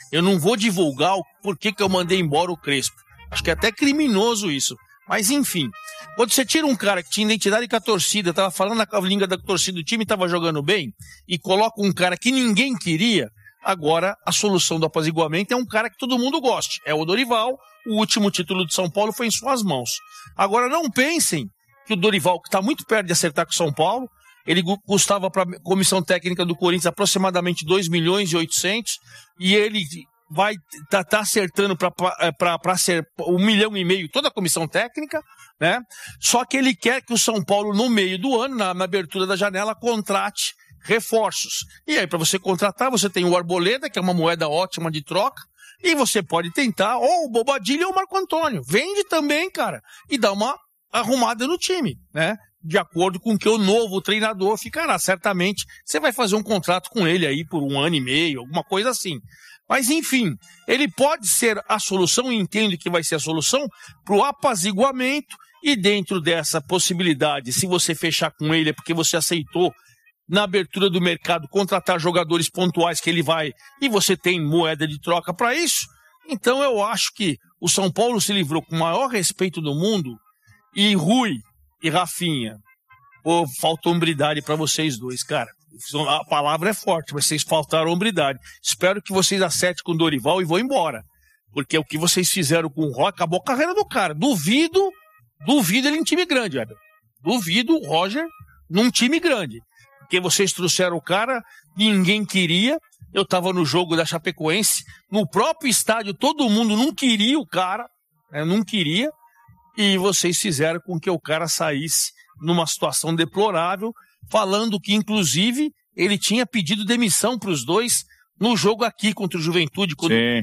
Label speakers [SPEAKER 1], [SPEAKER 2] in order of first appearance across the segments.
[SPEAKER 1] Eu não vou divulgar o porquê que eu mandei embora o Crespo. Acho que é até criminoso isso. Mas, enfim, quando você tira um cara que tinha identidade com a torcida, estava falando a língua da torcida do time, estava jogando bem, e coloca um cara que ninguém queria, agora a solução do apaziguamento é um cara que todo mundo goste. É o Dorival, o último título de São Paulo foi em suas mãos. Agora, não pensem que o Dorival, que está muito perto de acertar com o São Paulo, ele custava para a comissão técnica do Corinthians aproximadamente 2,8 milhões, e ele vai tá acertando para ser 1,5 milhão toda a comissão técnica, né? Só que ele quer que o São Paulo, no meio do ano, na abertura da janela, contrate reforços. E aí, para você contratar, você tem o Arboleda, que é uma moeda ótima de troca, e você pode tentar ou o Bobadilha ou o Marco Antônio. Vende também, cara, e dá uma arrumada no time, né? De acordo com que o novo treinador ficará. Certamente você vai fazer um contrato com ele aí por 1 ano e meio, alguma coisa assim. Mas, enfim, ele pode ser a solução, entendo que vai ser a solução, para o apaziguamento, e dentro dessa possibilidade, se você fechar com ele é porque você aceitou, na abertura do mercado, contratar jogadores pontuais que ele vai, e você tem moeda de troca para isso. Então eu acho que o São Paulo se livrou com o maior respeito do mundo, e Rui e Rafinha, pô, falta hombridade para vocês dois, cara. A palavra é forte, mas vocês faltaram hombridade. Espero que vocês acertem com o Dorival e vão embora. Porque o que vocês fizeram com o Roger, acabou a carreira do cara. Duvido ele em time grande, velho. Duvido o Roger num time grande. Porque vocês trouxeram o cara, ninguém queria. Eu tava no jogo da Chapecoense, no próprio estádio, todo mundo não queria o cara, né? Não queria. E vocês fizeram com que o cara saísse numa situação deplorável, falando que, inclusive, ele tinha pedido demissão para os dois no jogo aqui contra o Juventude.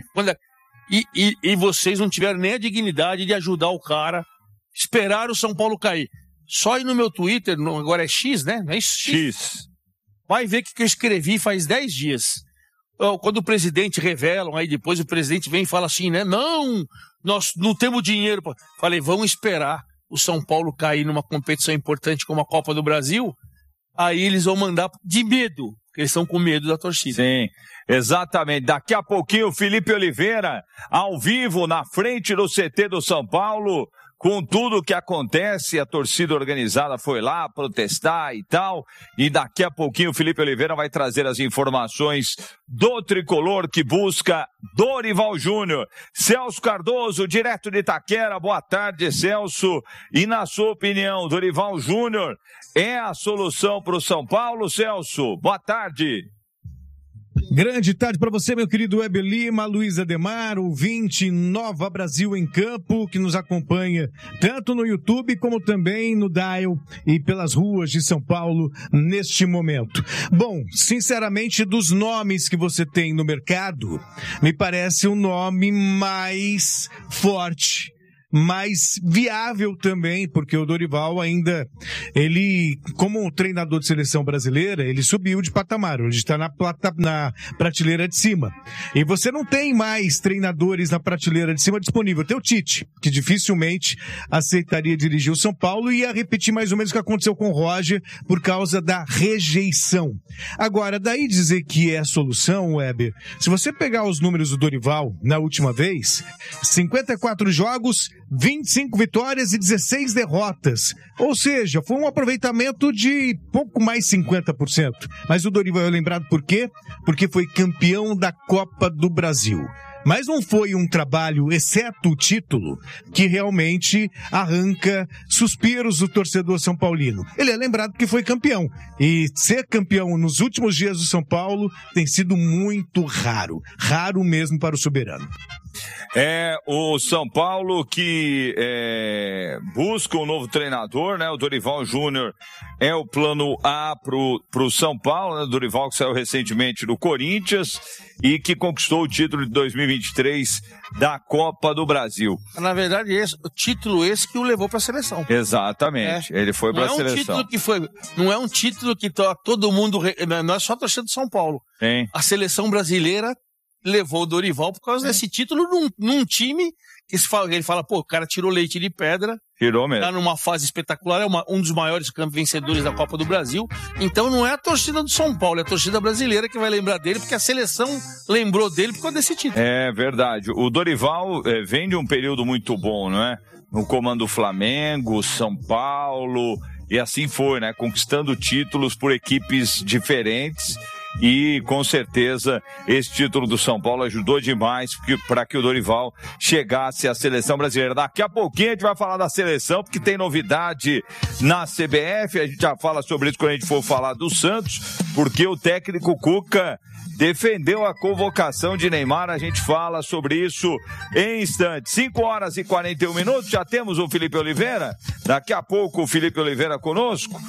[SPEAKER 1] E vocês não tiveram nem a dignidade de ajudar o cara, esperar o São Paulo cair. Só ir no meu Twitter, agora é X, né? Não é X. Vai ver o que eu escrevi faz 10 dias. Quando o presidente revelam, aí depois o presidente vem e fala assim, né? Não, nós não temos dinheiro. Falei, vamos esperar o São Paulo cair numa competição importante como a Copa do Brasil, aí eles vão mandar de medo, porque eles estão com medo da torcida.
[SPEAKER 2] Sim, exatamente. Daqui a pouquinho, Felipe Oliveira, ao vivo, na frente do CT do São Paulo, com tudo o que acontece, a torcida organizada foi lá protestar e tal, e daqui a pouquinho o Felipe Oliveira vai trazer as informações do tricolor que busca Dorival Júnior. Celso Cardoso, direto de Itaquera, boa tarde, Celso. E na sua opinião, Dorival Júnior é a solução para o São Paulo, Celso? Boa tarde.
[SPEAKER 3] Grande tarde para você, meu querido Weber Lima, Luiz Ademar, ouvinte Nova Brasil em Campo, que nos acompanha tanto no YouTube como também no Dial e pelas ruas de São Paulo neste momento. Bom, sinceramente, dos nomes que você tem no mercado, me parece um nome mais forte, mais viável também, porque o Dorival ainda, ele, como um treinador de seleção brasileira, ele subiu de patamar, ele está na prateleira de cima. E você não tem mais treinadores na prateleira de cima disponível. Tem o Tite, que dificilmente aceitaria dirigir o São Paulo e ia repetir mais ou menos o que aconteceu com o Roger por causa da rejeição. Agora, daí dizer que é a solução, Weber, se você pegar os números do Dorival na última vez, 54 jogos, 25 vitórias e 16 derrotas. Ou seja, foi um aproveitamento de pouco mais 50%. Mas o Dorival é lembrado por quê? Porque foi campeão da Copa do Brasil. Mas não foi um trabalho, exceto o título, que realmente arranca suspiros do torcedor são paulino. Ele é lembrado que foi campeão. E ser campeão nos últimos dias do São Paulo tem sido muito raro. Raro mesmo para o soberano.
[SPEAKER 2] É o São Paulo que busca um novo treinador, né? O Dorival Júnior é o plano A pro São Paulo, né? O Dorival que saiu recentemente do Corinthians e que conquistou o título de 2023 da Copa do Brasil.
[SPEAKER 1] Na verdade, o título esse que o levou para a seleção.
[SPEAKER 2] Exatamente, ele foi para a seleção.
[SPEAKER 1] Não é um título que todo mundo, não é só a torcida de São Paulo.
[SPEAKER 2] Hein?
[SPEAKER 1] A seleção brasileira levou o Dorival por causa desse título num time que ele fala, pô, o cara tirou leite de pedra
[SPEAKER 2] Tirou mesmo.
[SPEAKER 1] Tá numa fase espetacular, é um dos maiores vencedores da Copa do Brasil. Então não é a torcida do São Paulo, é a torcida brasileira que vai lembrar dele, porque a seleção lembrou dele por causa desse título.
[SPEAKER 2] É verdade. O Dorival vem de um período muito bom, não é? No comando do Flamengo, São Paulo, e assim foi, né? Conquistando títulos por equipes diferentes. E, com certeza, esse título do São Paulo ajudou demais para que o Dorival chegasse à seleção brasileira. Daqui a pouquinho a gente vai falar da seleção, porque tem novidade na CBF. A gente já fala sobre isso quando a gente for falar do Santos, porque o técnico Cuca defendeu a convocação de Neymar. A gente fala sobre isso em instantes. 5h41. Já temos o Felipe Oliveira. Daqui a pouco o Felipe Oliveira conosco.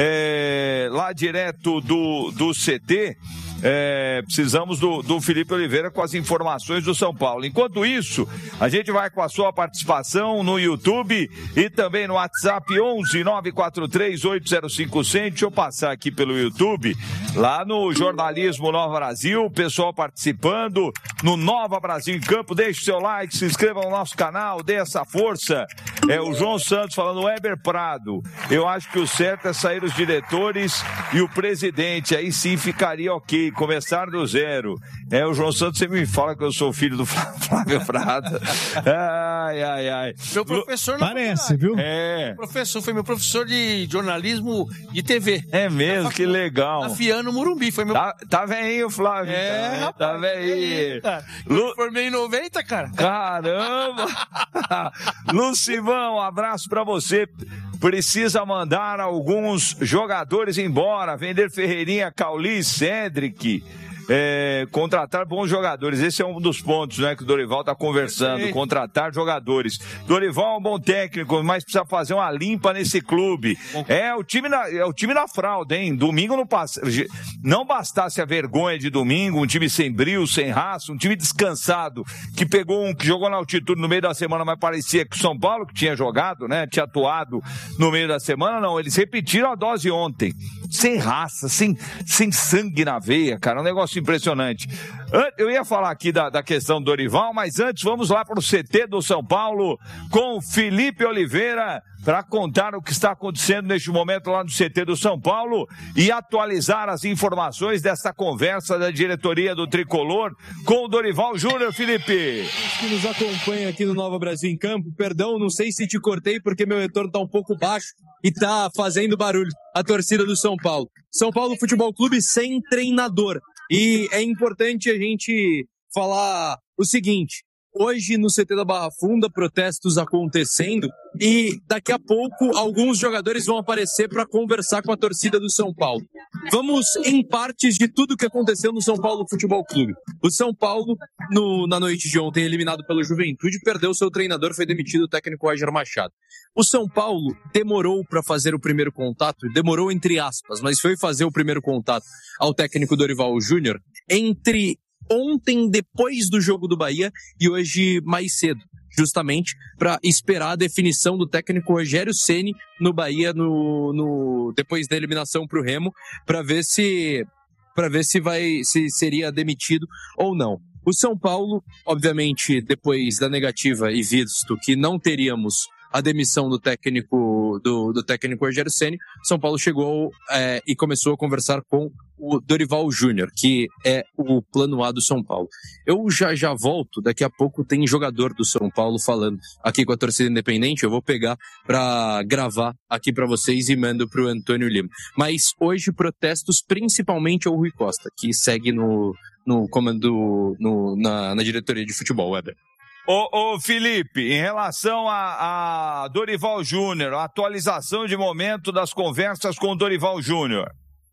[SPEAKER 2] Lá direto do CT. Precisamos do Felipe Oliveira com as informações do São Paulo. Enquanto isso, a gente vai com a sua participação no YouTube e também no WhatsApp 11-943-805-100. Deixa eu passar aqui pelo YouTube, lá no Jornalismo Nova Brasil, o pessoal participando no Nova Brasil em Campo. Deixe o seu like, se inscreva no nosso canal, dê essa força. O João Santos falando, Weber Prado, eu acho que o certo é sair os diretores e o presidente, aí sim ficaria ok. Começar do zero. O João Santos sempre me fala que eu sou filho do Flávio Prado. Ai.
[SPEAKER 1] Meu professor
[SPEAKER 3] não parece, viu?
[SPEAKER 1] Foi meu professor de jornalismo de TV.
[SPEAKER 2] É mesmo, que legal.
[SPEAKER 1] Na Fiano Morumbi. Foi meu...
[SPEAKER 2] Tá velhinho, Flávio.
[SPEAKER 1] Rapaz,
[SPEAKER 2] tá velhinho.
[SPEAKER 1] Eu formei em 90, cara.
[SPEAKER 2] Caramba! Lucimão, um abraço pra você. Precisa mandar alguns jogadores embora, vender Ferreirinha, Cauli, Cedric, contratar bons jogadores. Esse é um dos pontos, né, que o Dorival está conversando, contratar jogadores. Dorival é um bom técnico, mas precisa fazer uma limpa nesse clube. O time na fralda, hein? Domingo não bastasse a vergonha de domingo, um time sem brio, sem raça, um time descansado, que que jogou na altitude no meio da semana, mas parecia que o São Paulo que tinha jogado, né, tinha atuado no meio da semana. Não, eles repetiram a dose ontem, sem raça, sem sangue na veia, cara, um negócio impressionante. Eu ia falar aqui da questão do Dorival, mas antes vamos lá para o CT do São Paulo com Felipe Oliveira para contar o que está acontecendo neste momento lá no CT do São Paulo e atualizar as informações dessa conversa da diretoria do Tricolor com o Dorival Júnior. Felipe,
[SPEAKER 4] que nos acompanha aqui no Nova Brasil em Campo, perdão, não sei se te cortei porque meu retorno está um pouco baixo e tá fazendo barulho. A torcida do São Paulo. São Paulo Futebol Clube sem treinador. E é importante a gente falar o seguinte, hoje no CT da Barra Funda, protestos acontecendo e daqui a pouco alguns jogadores vão aparecer para conversar com a torcida do São Paulo. Vamos em partes de tudo que aconteceu no São Paulo Futebol Clube. O São Paulo, na noite de ontem, eliminado pelo Juventude, perdeu seu treinador, foi demitido o técnico Roger Machado. O São Paulo demorou para fazer o primeiro contato, demorou entre aspas, mas foi fazer o primeiro contato ao técnico Dorival Júnior entre ontem, depois do jogo do Bahia, e hoje mais cedo, justamente para esperar a definição do técnico Rogério Ceni no Bahia, depois da eliminação para o Remo, para ver se seria demitido ou não. O São Paulo, obviamente, depois da negativa e visto que não teríamos a demissão do técnico Rogério Ceni, São Paulo chegou e começou a conversar com o Dorival Júnior, que é o plano A do São Paulo. Eu já volto, daqui a pouco tem jogador do São Paulo falando aqui com a torcida independente, eu vou pegar para gravar aqui para vocês e mando para o Antônio Lima. Mas hoje protestos principalmente ao Rui Costa, que segue no comando, na diretoria de futebol, Weber.
[SPEAKER 2] Ô Felipe, em relação a Dorival Júnior, a atualização de momento das conversas com o Dorival Júnior.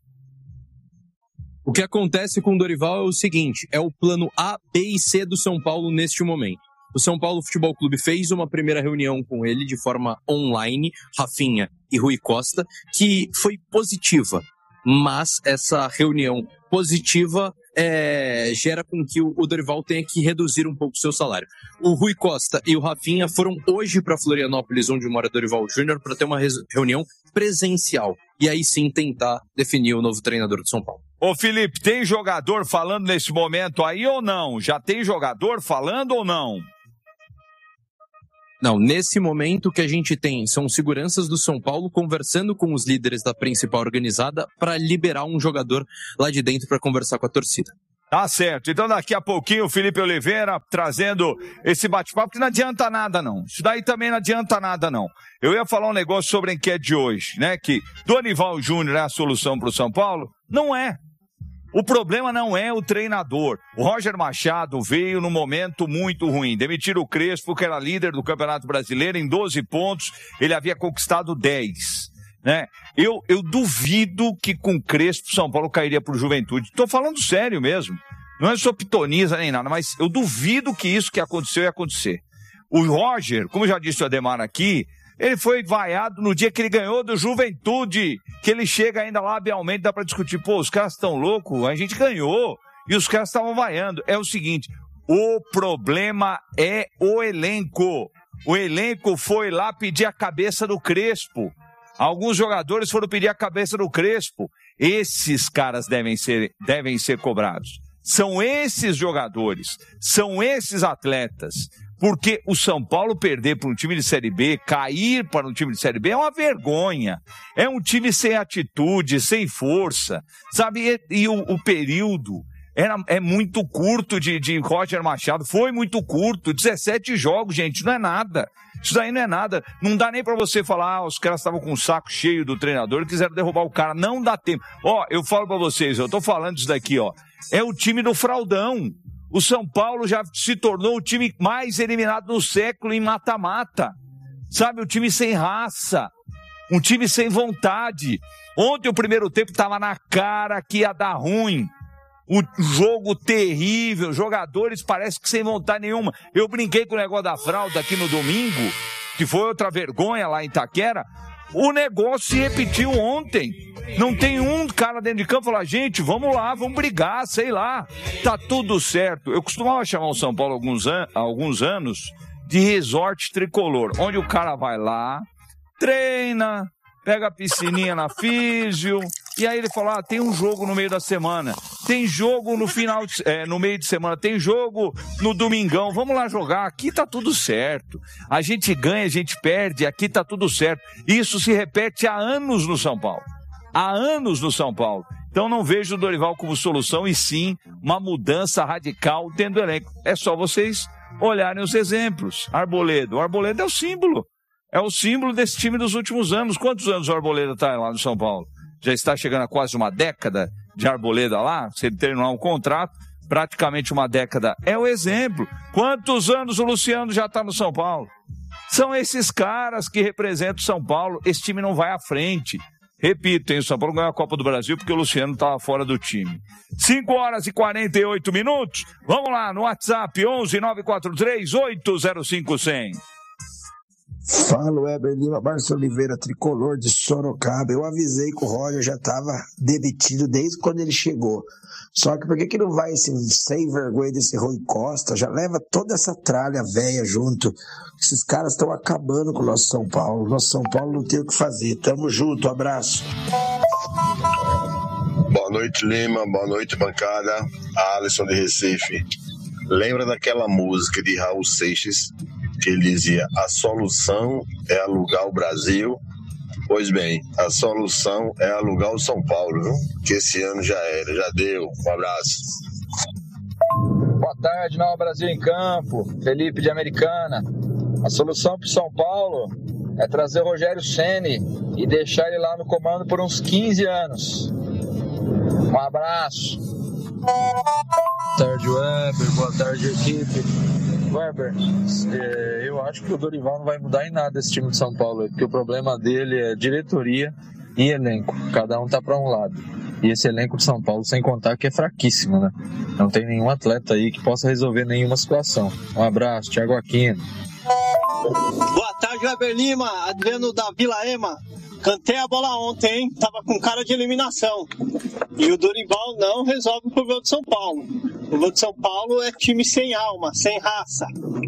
[SPEAKER 4] O que acontece com o Dorival é o seguinte, é o plano A, B e C do São Paulo neste momento. O São Paulo Futebol Clube fez uma primeira reunião com ele de forma online, Rafinha e Rui Costa, que foi positiva, mas essa reunião positiva gera com que o Dorival tenha que reduzir um pouco o seu salário. O Rui Costa e o Rafinha foram hoje para Florianópolis, onde mora Dorival Júnior, para ter uma reunião presencial. E aí sim tentar definir o novo treinador do São Paulo.
[SPEAKER 2] Ô Felipe, tem jogador falando nesse momento aí ou não? Já tem jogador falando ou não?
[SPEAKER 4] Não, nesse momento o que a gente tem são seguranças do São Paulo conversando com os líderes da principal organizada para liberar um jogador lá de dentro para conversar com a torcida.
[SPEAKER 2] Tá certo. Então daqui a pouquinho o Felipe Oliveira trazendo esse bate-papo, que não adianta nada não. Isso daí também não adianta nada não. Eu ia falar um negócio sobre a enquete de hoje, né? Que Dorival Júnior é a solução para o São Paulo? Não é. O problema não é o treinador. O Roger Machado veio num momento muito ruim. Demitiram o Crespo, que era líder do Campeonato Brasileiro, em 12 pontos. Ele havia conquistado 10. Né? Eu duvido que com o Crespo São Paulo cairia pro Juventude. Estou falando sério mesmo. Não é só pitoniza nem nada, mas eu duvido que isso que aconteceu ia acontecer. O Roger, como já disse o Ademar aqui, ele foi vaiado no dia que ele ganhou do Juventude, que ele chega ainda labialmente, dá pra discutir, pô, os caras estão loucos, a gente ganhou, e os caras estavam vaiando. É o seguinte, o problema é o elenco. O elenco foi lá pedir a cabeça do Crespo. Alguns jogadores foram pedir a cabeça do Crespo. Esses caras devem ser cobrados. São esses jogadores, são esses atletas. Porque o São Paulo perder para um time de Série B, cair para um time de Série B é uma vergonha. É um time sem atitude, sem força, sabe? E o período é muito curto de Roger Machado. Foi muito curto, 17 jogos, gente, não é nada. Isso daí não é nada. Não dá nem pra você falar, os caras estavam com o saco cheio do treinador e quiseram derrubar o cara. Não dá tempo. Ó, eu falo pra vocês, eu tô falando isso daqui, ó. É o time do fraldão. O São Paulo já se tornou o time mais eliminado do século em mata-mata. Sabe, o time sem raça. Um time sem vontade. Ontem o primeiro tempo tava na cara que ia dar ruim. O jogo terrível, jogadores parece que sem vontade nenhuma. Eu brinquei com o negócio da fralda aqui no domingo, que foi outra vergonha lá em Itaquera. O negócio se repetiu ontem. Não tem um cara dentro de campo falar, gente, vamos lá, vamos brigar, sei lá. Tá tudo certo. Eu costumava chamar o São Paulo há alguns anos de resort tricolor, onde o cara vai lá, treina, pega a piscininha na físio, e aí ele fala, tem um jogo no meio da semana, tem jogo no meio de semana, tem jogo no domingão, vamos lá jogar, aqui tá tudo certo. A gente ganha, a gente perde, aqui tá tudo certo. Isso se repete há anos no São Paulo. Há anos no São Paulo. Então não vejo o Dorival como solução, e sim uma mudança radical dentro do elenco. É só vocês olharem os exemplos. Arboleda. O Arboleda é o símbolo. É o símbolo desse time dos últimos anos. Quantos anos o Arboleda está lá no São Paulo? Já está chegando a quase uma década de Arboleda lá. Se ele terminar um contrato, praticamente uma década. É o exemplo. Quantos anos o Luciano já está no São Paulo? São esses caras que representam o São Paulo. Esse time não vai à frente. Repito, hein, o São Paulo ganhou a Copa do Brasil porque o Luciano estava fora do time. 5h48. Vamos lá, no WhatsApp, 11-943-805-100.
[SPEAKER 5] Fala, Weber Lima, Márcio Oliveira, tricolor de Sorocaba. Eu avisei que o Roger já estava demitido desde quando ele chegou. Só que por que não vai esse sem vergonha desse Rui Costa? Já leva toda essa tralha velha junto. Esses caras estão acabando com o nosso São Paulo. Nosso São Paulo não tem o que fazer. Tamo junto, abraço.
[SPEAKER 6] Boa noite, Lima. Boa noite, bancada. Alisson de Recife. Lembra daquela música de Raul Seixas que ele dizia, a solução é alugar o Brasil? Pois bem, a solução é alugar o São Paulo, viu? Que esse ano já era, já deu. Um abraço.
[SPEAKER 7] Boa tarde, Nova Brasil em Campo. Felipe de Americana. A solução para o São Paulo é trazer o Rogério Ceni e deixar ele lá no comando por uns 15 anos. Um abraço.
[SPEAKER 4] Boa tarde, Weber. Boa tarde, equipe. Weber, eu acho que o Dorival não vai mudar em nada esse time de São Paulo, porque o problema dele é diretoria e elenco. Cada um tá para um lado. E esse elenco de São Paulo, sem contar que é fraquíssimo, né? Não tem nenhum atleta aí que possa resolver nenhuma situação. Um abraço, Thiago Aquino.
[SPEAKER 8] Boa tarde, Weber Lima, Adriano da Vila Ema. Cantei a bola ontem, hein? Tava com cara de eliminação. E o Dorival não resolve o problema de São Paulo. O problema de São Paulo é time sem alma, sem raça.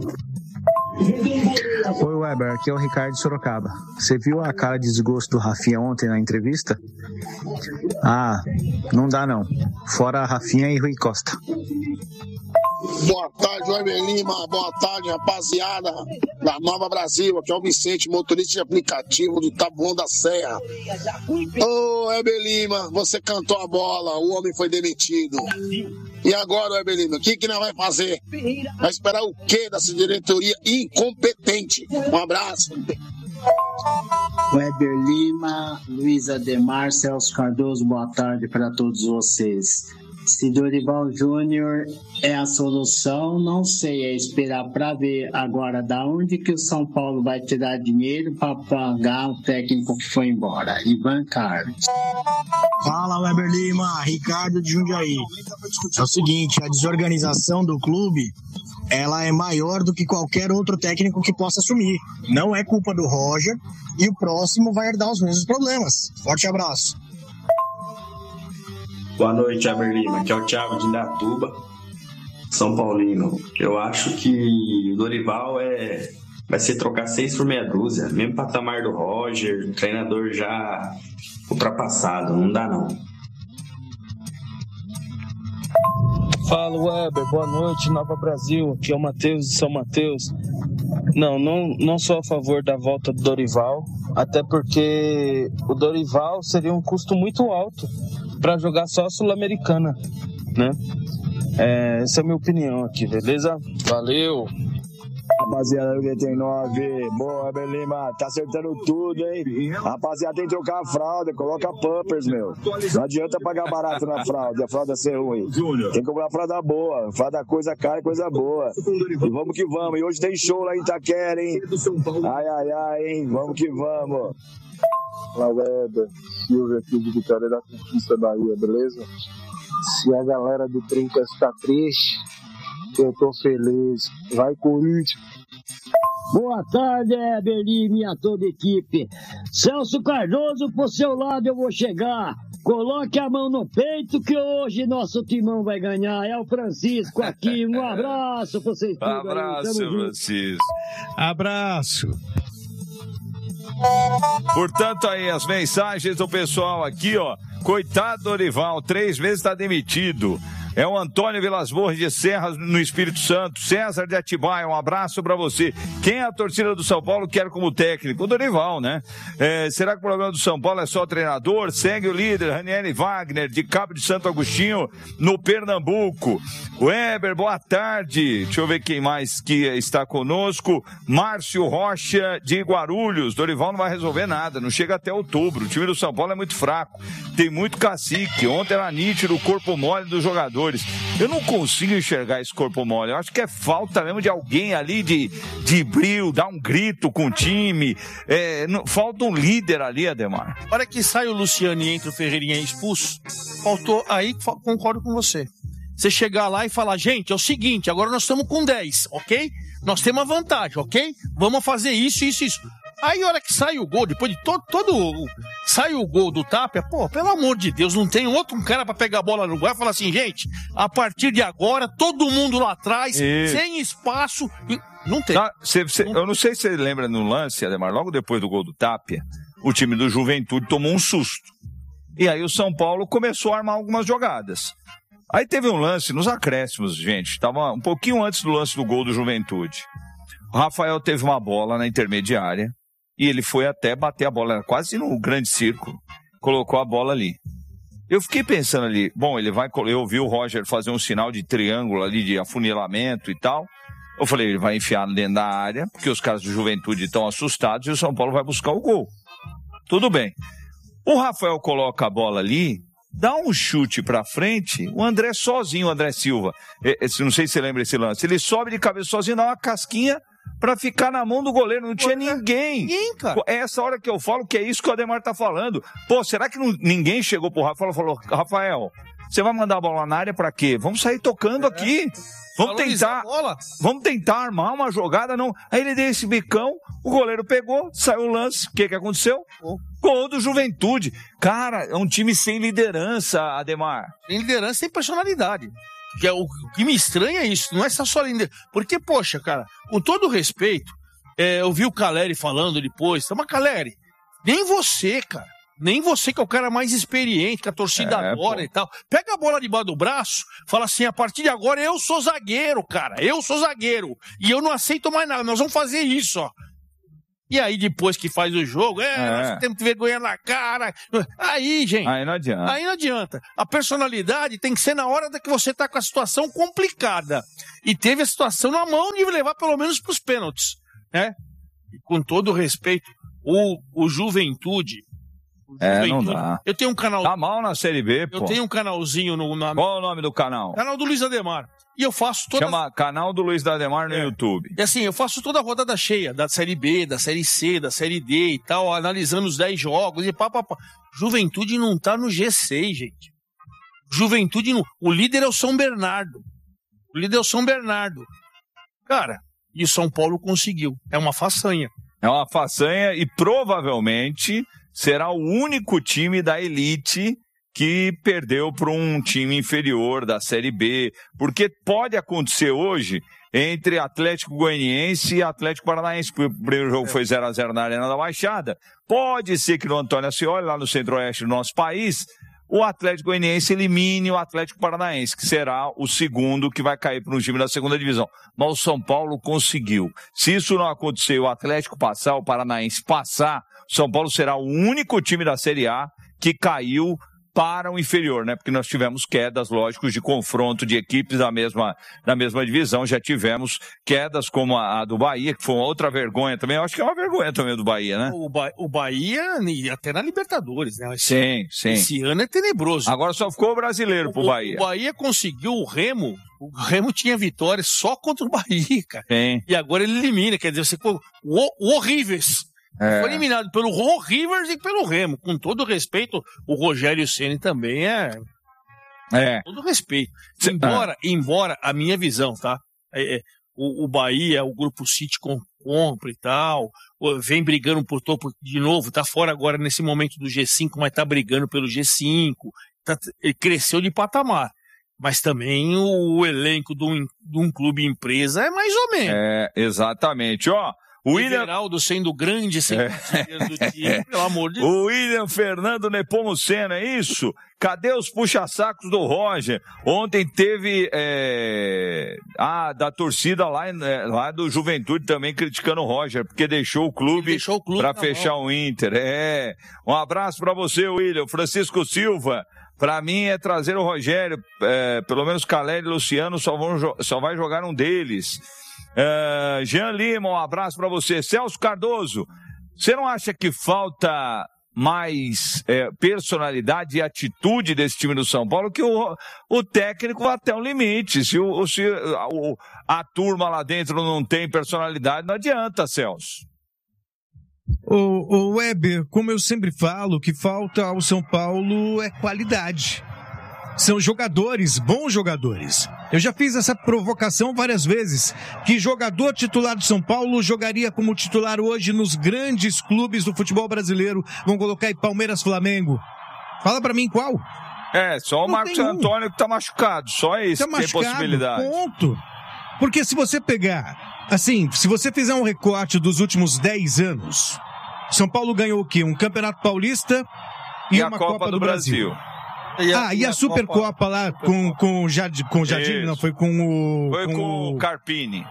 [SPEAKER 9] Oi, Weber, aqui é o Ricardo de Sorocaba. Você viu a cara de desgosto do Rafinha ontem na entrevista? Ah, não dá não. Fora a Rafinha e Rui Costa.
[SPEAKER 10] Boa tarde, Weber Lima. Boa tarde, rapaziada da Nova Brasil. Aqui é o Vicente, motorista de aplicativo do Taboão da Serra. Ô, Weber Lima, você cantou a bola, o homem foi demitido. E agora, Weber Lima, o que nós vamos fazer? Vai esperar o quê dessa diretoria incompetente? Um abraço.
[SPEAKER 11] Weber Lima, Luiz Ademar, Celso Cardoso, boa tarde para todos vocês. Se Dorival Júnior é a solução, não sei, é esperar para ver agora da onde que o São Paulo vai tirar dinheiro para pagar o técnico que foi embora. Ivan Carlos.
[SPEAKER 12] Fala, Weber Lima, Ricardo de Jundiaí. É o seguinte, a desorganização do clube, ela é maior do que qualquer outro técnico que possa assumir. Não é culpa do Roger e o próximo vai herdar os mesmos problemas. Forte abraço.
[SPEAKER 13] Boa noite, Weber Lima. Aqui é o Thiago de Indatuba, São Paulino. Eu acho que o Dorival vai ser trocar 6 por meia dúzia. Mesmo patamar do Roger, treinador já ultrapassado. Não dá, não.
[SPEAKER 14] Fala, Weber. Boa noite, Nova Brasil. Aqui é o Matheus de São Mateus. Não sou a favor da volta do Dorival, até porque o Dorival seria um custo muito alto para jogar só a Sul-Americana, né? Essa é a minha opinião aqui, beleza? Valeu!
[SPEAKER 15] Rapaziada do GT9, boa, Weber Lima, tá acertando tudo, hein? Rapaziada, tem que trocar a fralda, coloca Pampers, meu. Não adianta pagar barato na fralda, a fralda ser ruim. Tem que comprar fralda boa, fralda coisa cara e coisa boa. E vamos que vamos, e hoje tem show lá em Itaquera, hein? Ai, hein? Vamos que vamos.
[SPEAKER 16] Fala, Weber, Silvio aqui de Vitória da Conquista Bahia, beleza? Se a galera do Trincas tá triste, eu tô feliz. Vai, Corinthians!
[SPEAKER 17] Boa tarde, Weber Lima e a toda a equipe. Celso Cardoso, pro seu lado eu vou chegar. Coloque a mão no peito que hoje nosso timão vai ganhar. É o Francisco aqui. Um abraço pra vocês todos.
[SPEAKER 2] Abraço, Francisco.
[SPEAKER 3] Abraço.
[SPEAKER 2] Portanto, aí as mensagens do pessoal aqui, ó. Coitado do Dorival, 3 meses está demitido. É o Antônio Vilas Boas de Serra, no Espírito Santo. César de Atibaia, um abraço pra você. Quem é a torcida do São Paulo quer como técnico? O Dorival, né? Será que o problema do São Paulo é só o treinador? Segue o líder, Ranieri Wagner, de Cabo de Santo Agostinho, no Pernambuco. Weber, boa tarde. Deixa eu ver quem mais que está conosco. Márcio Rocha, de Guarulhos. Dorival não vai resolver nada, não chega até outubro. O time do São Paulo é muito fraco. Tem muito cacique. Ontem era nítido o corpo mole dos jogadores. Eu não consigo enxergar esse corpo mole. Eu acho que é falta mesmo de alguém ali de brilho, dar um grito com o time. Falta um líder ali, Ademar.
[SPEAKER 1] Na hora que sai o Luciano e entra o Ferreirinha expulso, faltou. Aí concordo com você. Você chegar lá e falar, gente, é o seguinte, agora nós estamos com 10, ok? Nós temos uma vantagem, ok? Vamos fazer isso. Aí, a hora que sai o gol, depois de sai o gol do Tapia, pô, pelo amor de Deus, não tem outro cara pra pegar a bola no gol e falar assim, gente, a partir de agora, todo mundo lá atrás, sem espaço, não tem.
[SPEAKER 2] Eu não sei se você lembra no lance, Ademar, logo depois do gol do Tapia, o time do Juventude tomou um susto. E aí o São Paulo começou a armar algumas jogadas. Aí teve um lance nos acréscimos, gente, estava um pouquinho antes do lance do gol do Juventude. O Rafael teve uma bola na intermediária, e ele foi até bater a bola, era quase no grande círculo, colocou a bola ali. Eu fiquei pensando ali, bom, eu ouvi o Roger fazer um sinal de triângulo ali, de afunilamento e tal. Eu falei, ele vai enfiar dentro da área, porque os caras do Juventude estão assustados e o São Paulo vai buscar o gol. Tudo bem. O Rafael coloca a bola ali, dá um chute pra frente, o André sozinho, o André Silva, não sei se você lembra esse lance, ele sobe de cabeça sozinho, dá uma casquinha pra ficar na mão do goleiro, não tinha ninguém.
[SPEAKER 1] Cara.
[SPEAKER 2] É essa hora que eu falo que é isso que o Ademar tá falando. Pô, será que ninguém chegou pro Rafael e falou, Rafael, você vai mandar a bola na área pra quê? Vamos sair tocando aqui. Vamos tentar armar uma jogada, não. Aí ele deu esse bicão, o goleiro pegou, saiu o lance. O que aconteceu? Gol do Juventude. Cara, é um time sem liderança, Ademar.
[SPEAKER 1] Sem liderança, sem personalidade. O que me estranha é isso, não é só liderança. Porque, poxa, cara, com todo respeito, eu vi o Caleri falando depois, mas Caleri, nem você, cara. Nem você que é o cara mais experiente, que a torcida adora e tal. Pega a bola debaixo do braço, fala assim, a partir de agora eu sou zagueiro, cara. Eu sou zagueiro. E eu não aceito mais nada. Nós vamos fazer isso, ó. E aí, depois que faz o jogo, nós temos que vergonha na cara. Aí, gente.
[SPEAKER 2] Aí não adianta.
[SPEAKER 1] Aí não adianta. A personalidade tem que ser na hora que você tá com a situação complicada. E teve a situação na mão de levar pelo menos pros pênaltis, né? E com todo respeito, o Juventude.
[SPEAKER 2] Não dá.
[SPEAKER 1] Eu tenho um canal.
[SPEAKER 2] Tá mal na Série B, pô.
[SPEAKER 1] Eu tenho um canalzinho no.
[SPEAKER 2] Qual é o nome do canal?
[SPEAKER 1] Canal do Luiz Ademar. E eu faço toda.
[SPEAKER 2] Chama Canal do Luiz Ademar no YouTube.
[SPEAKER 1] E assim, eu faço toda a rodada cheia, da Série B, da Série C, da Série D e tal, analisando os 10 jogos e pá. Juventude não tá no G6, gente. Juventude não. O líder é o São Bernardo. Cara, e o São Paulo conseguiu. É uma façanha.
[SPEAKER 2] É uma façanha e provavelmente será o único time da elite que perdeu para um time inferior da Série B, porque pode acontecer hoje entre Atlético Goianiense e Atlético Paranaense, porque o primeiro jogo foi 0-0 na Arena da Baixada. Pode ser que no Antônio Ascioli, lá no centro-oeste do nosso país, o Atlético Goianiense elimine o Atlético Paranaense, que será o segundo que vai cair para um time da segunda divisão. Mas o São Paulo conseguiu. Se isso não acontecer, o Atlético passar, o Paranaense passar, o São Paulo será o único time da Série A que caiu para o inferior, né? Porque nós tivemos quedas, lógicos, de confronto de equipes da mesma divisão. Já tivemos quedas como a do Bahia, que foi uma outra vergonha também. Eu acho que é uma vergonha também do Bahia, né?
[SPEAKER 1] O Bahia, até na Libertadores, né?
[SPEAKER 2] Sim.
[SPEAKER 1] Esse ano é tenebroso.
[SPEAKER 2] Agora só ficou o brasileiro pro Bahia.
[SPEAKER 1] O Bahia conseguiu o Remo. O Remo tinha vitória só contra o Bahia, cara.
[SPEAKER 2] Sim.
[SPEAKER 1] E agora ele elimina, quer dizer, você ficou horríveis. Foi eliminado pelo Rivers e pelo Remo. Com todo respeito, o Rogério Ceni também com todo respeito. Embora a minha visão, tá? O Bahia, o Grupo City compra e tal, vem brigando por topo de novo, tá fora agora nesse momento do G5, mas tá brigando pelo G5. Ele cresceu de patamar. Mas também o elenco de um clube empresa é mais ou menos.
[SPEAKER 2] Exatamente. O
[SPEAKER 1] Everaldo sendo o grande centroavante do time, pelo amor de Deus.
[SPEAKER 2] O William Fernando Nepomuceno, é isso? Cadê os puxa-sacos do Roger? Ontem teve da torcida lá do Juventude também criticando o Roger, porque deixou o clube para fechar o Inter. Um abraço para você, William. Francisco Silva. Para mim é trazer o Rogério, pelo menos Caleri e Luciano só vai jogar um deles. Jean Lima, um abraço para você. Celso Cardoso, você não acha que falta mais personalidade e atitude desse time do São Paulo, que o técnico vai até um limite? Se a turma lá dentro não tem personalidade, não adianta, Celso.
[SPEAKER 3] O Weber, como eu sempre falo, o que falta ao São Paulo é qualidade. São jogadores, bons jogadores. Eu já fiz essa provocação várias vezes, que jogador titular do São Paulo jogaria como titular hoje nos grandes clubes do futebol brasileiro. Vamos colocar aí Palmeiras, Flamengo. Fala pra mim qual?
[SPEAKER 2] Só o Marcos Antônio que tá machucado, só esse que tem possibilidade.
[SPEAKER 3] Ponto. Porque se você pegar, assim, se você fizer um recorte dos últimos 10 anos, São Paulo ganhou o quê? Um Campeonato Paulista e uma Copa do Brasil. E a Supercopa lá com o Jardim, não, foi com o...
[SPEAKER 2] Foi com o Carpini.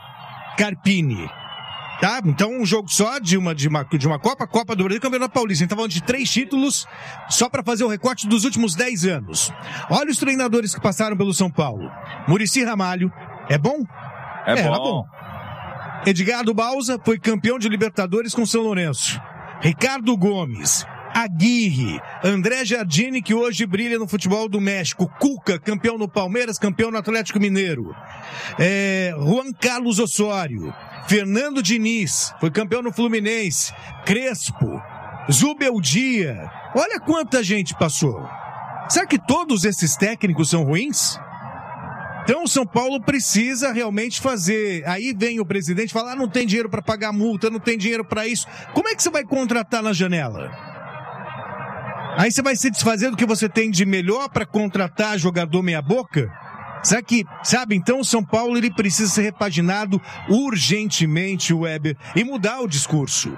[SPEAKER 3] Tá? Então um jogo só de uma Copa do Brasil e Campeonato Paulista. Então falando de 3 títulos, só para fazer o recorte dos últimos 10 anos. Olha os treinadores que passaram pelo São Paulo. Muricy Ramalho, é bom?
[SPEAKER 2] Era bom.
[SPEAKER 3] Edgardo Bausa foi campeão de Libertadores com São Lourenço. Ricardo Gomes, Aguirre, André Jardine, que hoje brilha no futebol do México, Cuca, campeão no Palmeiras, campeão no Atlético Mineiro, Juan Carlos Osório, Fernando Diniz, foi campeão no Fluminense, Crespo, Zubeldia, olha quanta gente passou. Será que todos esses técnicos são ruins? Então o São Paulo precisa realmente fazer. Aí vem o presidente falar, não tem dinheiro para pagar multa, não tem dinheiro para isso. Como é que você vai contratar na janela? Aí você vai se desfazer do que você tem de melhor para contratar jogador meia boca? Será que, sabe, então o São Paulo ele precisa ser repaginado urgentemente, Weber, e mudar o discurso.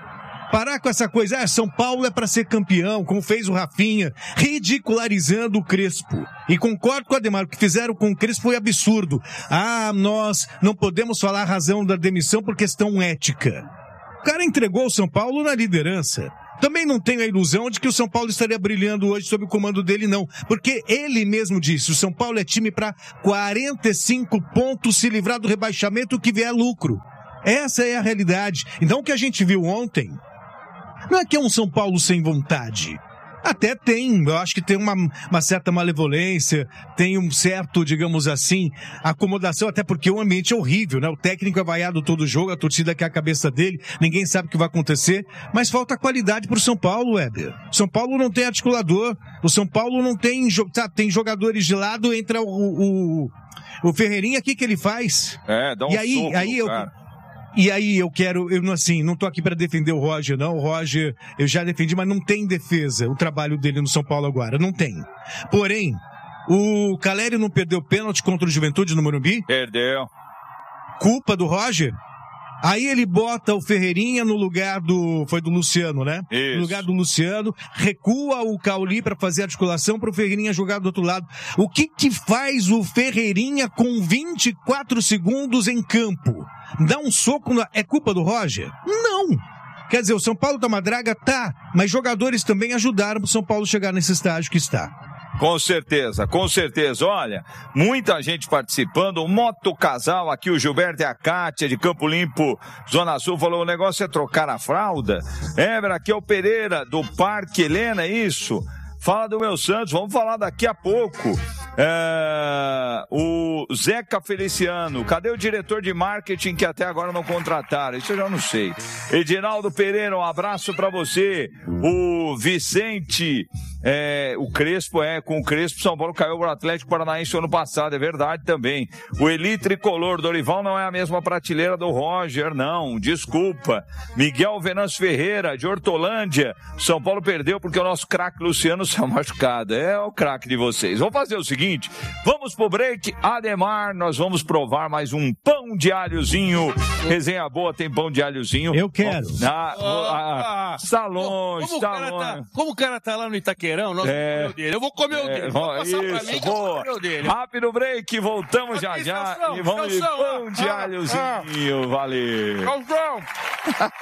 [SPEAKER 3] Parar com essa coisa, São Paulo é para ser campeão, como fez o Rafinha, ridicularizando o Crespo. E concordo com o Ademar, o que fizeram com o Crespo foi absurdo. Nós não podemos falar a razão da demissão por questão ética. O cara entregou o São Paulo na liderança. Também não tenho a ilusão de que o São Paulo estaria brilhando hoje sob o comando dele, não. Porque ele mesmo disse, o São Paulo é time para 45 pontos se livrar do rebaixamento, o que vier lucro. Essa é a realidade. Então o que a gente viu ontem não é que é um São Paulo sem vontade. Até tem, eu acho que tem uma certa malevolência, tem um certo, digamos assim, acomodação, até porque o ambiente é horrível, né? O técnico é vaiado todo jogo, a torcida quer a cabeça dele, ninguém sabe o que vai acontecer, mas falta qualidade pro São Paulo, Weber. O São Paulo não tem articulador, o São Paulo não tem, tem jogadores de lado, entra o Ferreirinha, o que ele faz?
[SPEAKER 2] Dá um soco,
[SPEAKER 3] E aí eu não tô aqui para defender o Roger, não. O Roger eu já defendi, mas não tem defesa o trabalho dele no São Paulo agora, não tem. Porém, o Caleri não perdeu pênalti contra o Juventude no Morumbi?
[SPEAKER 2] Perdeu.
[SPEAKER 3] Culpa do Roger? Aí ele bota o Ferreirinha no lugar do Luciano, né?
[SPEAKER 2] Isso.
[SPEAKER 3] No lugar do Luciano, recua o Cauli para fazer a articulação para o Ferreirinha jogar do outro lado. O que faz o Ferreirinha com 24 segundos em campo? Dá um soco é culpa do Roger? Não! Quer dizer, o São Paulo tá uma draga? Tá, mas jogadores também ajudaram o São Paulo chegar nesse estágio que está.
[SPEAKER 2] Com certeza, com certeza. Olha, muita gente participando. O Moto Casal aqui, o Gilberto e a Kátia de Campo Limpo, Zona Sul, falou: o negócio é trocar a fralda. Aqui é o Pereira do Parque Helena, é isso? Fala do meu Santos, vamos falar daqui a pouco. O Zeca Feliciano, cadê o diretor de marketing que até agora não contrataram? Isso eu já não sei. Edinaldo Pereira, um abraço pra você. O Vicente, o Crespo, com o Crespo, São Paulo caiu pro Atlético Paranaense ano passado, é verdade também. O Eli Tricolor, Dorival não é a mesma prateleira do Roger, não, desculpa. Miguel Venâncio Ferreira, de Hortolândia, São Paulo perdeu porque o nosso craque Luciano saiu machucado, é o craque de vocês. Vamos fazer o seguinte, vamos pro break. Ademar, nós vamos provar mais um pão de alhozinho. Resenha boa, tem pão de alhozinho.
[SPEAKER 3] Eu quero.
[SPEAKER 2] Está longe, está longe.
[SPEAKER 1] Como o cara tá lá no Itaquerão, nós vamos comer o dele. Eu vou comer o dele.
[SPEAKER 2] Isso, boa. Rápido break, voltamos já. E vamos de pão de alhozinho. Valeu.